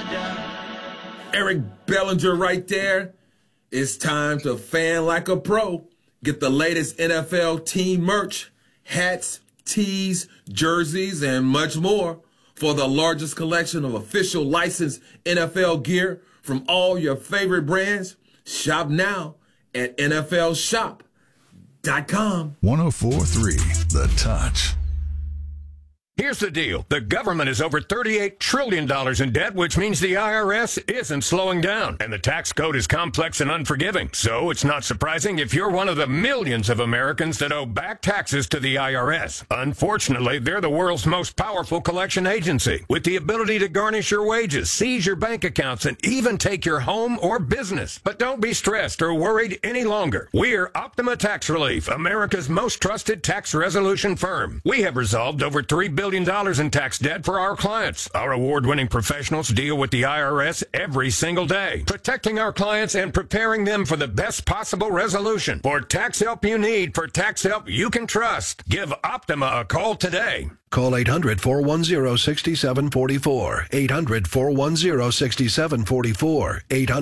Eric Bellinger right there. It's time to fan like a pro. Get the latest NFL team merch, hats, tees, jerseys, and much more. For the largest collection of official licensed NFL gear from all your favorite brands, shop now at NFLshop.com. 104.3 The Touch. Here's the deal. The government is over $38 trillion in debt, which means the IRS isn't slowing down. And the tax code is complex and unforgiving. So it's not surprising if you're one of the millions of Americans that owe back taxes to the IRS. Unfortunately, they're the world's most powerful collection agency, with the ability to garnish your wages, seize your bank accounts, and even take your home or business. But don't be stressed or worried any longer. We're Optima Tax Relief, America's most trusted tax resolution firm. We have resolved over $3 billion in tax debt for our clients. Our award-winning professionals deal with the IRS every single day, protecting our clients and preparing them for the best possible resolution. For tax help you need, for tax help you can trust, give Optima a call today. Call 800-410-6744. 800-410-6744.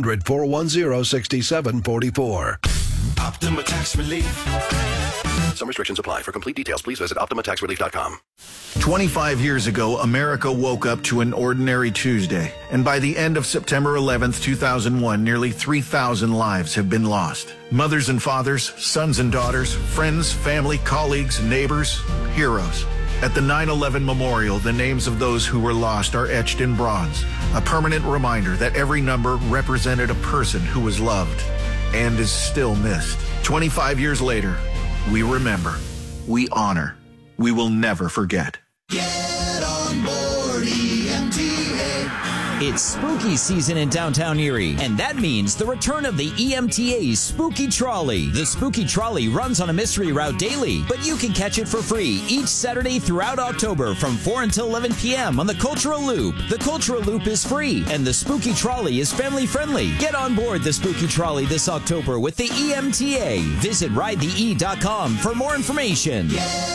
800-410-6744. Optima Tax Relief. Some restrictions apply. For complete details, please visit OptimaTaxRelief.com. 25 years ago, America woke up to an ordinary Tuesday. And by the end of September 11th, 2001, nearly 3,000 lives have been lost. Mothers and fathers, sons and daughters, friends, family, colleagues, neighbors, heroes. At the 9/11 Memorial, the names of those who were lost are etched in bronze, a permanent reminder that every number represented a person who was loved and is still missed. 25 years later, we remember, we honor, we will never forget. Get on board EMTA. It's spooky season in downtown Erie, and that means the return of the EMTA's Spooky Trolley. The Spooky Trolley runs on a mystery route daily, but you can catch it for free each Saturday throughout October from 4 until 11 p.m. on the Cultural Loop. The Cultural Loop is free, and the Spooky Trolley is family-friendly. Get on board the Spooky Trolley this October with the EMTA. Visit ridethee.com for more information.